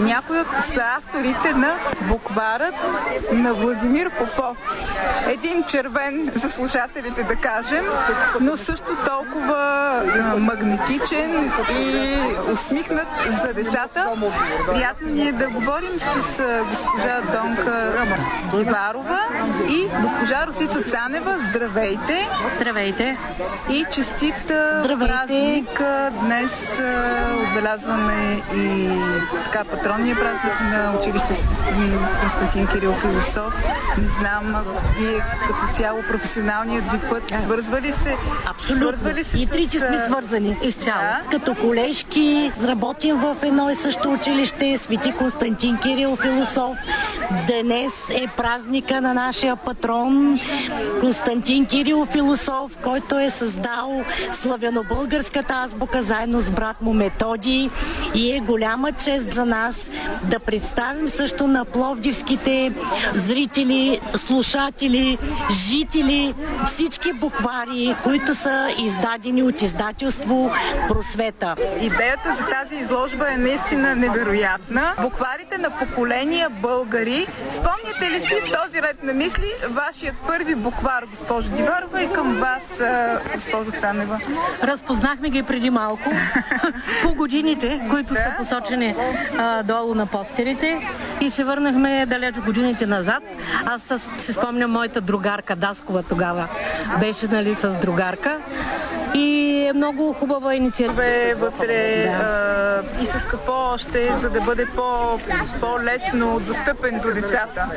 Някои са авторите на букварът на Владимир Попов. Един червен за слушателите, да кажем, но също толкова магнетичен и усмихнат за децата. Приятно ни е да говорим с госпожа Донка Дибарова и госпожа Росица Цанева. Здравейте! Здравейте! И честит празник! Днес отбелязваме и така патронния празник на училище Константин Кирил Философ. Не знам, вие като цяло професионалният ви път свързвали се? Абсолютно. И трите сме свързани изцяло. Да? Като колежки работим в едно и също училище Свети Константин Кирил Философ. Днес е празника на нашия патрон Константин Кирил Философ, който е създал славянобългарската азбука заедно с брат му Методий, и е голяма чест за нас да представим също на пловдивските зрители, слушатели, жители всички буквари, които са издадени от издателство Просвета. Идеята за тази изложба е наистина невероятна. Букварите на поколения българи. Спомняте ли си в този ред на мисли вашият първи буквар, госпожо Дибарова, и към вас, госпожо Цанева? Разпознахме ги преди малко по годините, които са посочени долу на постерите, и се върнахме далеч годините назад. Аз си спомням моята другарка Даскова тогава беше, нали, с другарка. И е много хубава инициатива. Вътре и с какво още, за да бъде по-лесно достъпен до децата?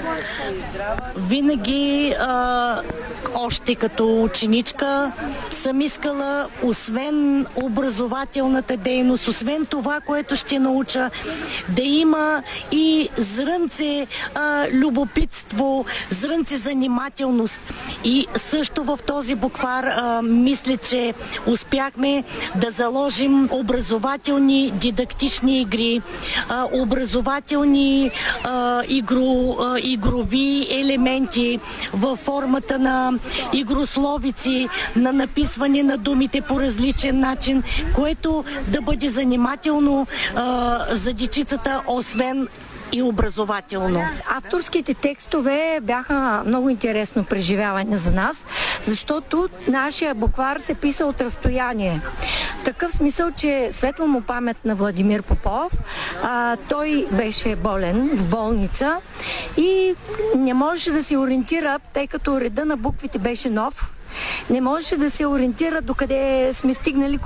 Винаги още като ученичка съм искала, освен образователната дейност, освен това, което ще науча, да има и зрънце любопитство, зрънце занимателност. И също в този буквар мисля, че успяхме да заложим образователни дидактични игри, образователни игрови елементи във формата на игрословици, на написване на думите по различен начин, което да бъде занимателно за дечицата, освен и образователно. Авторските текстове бяха много интересно преживяване за нас, защото нашия буквар се писа от разстояние. В такъв смисъл, че светла му памет на Владимир Попов, той беше болен в болница и не можеше да се ориентира, тъй като реда на буквите беше нов. Не можеше да се ориентира докъде сме стигнали,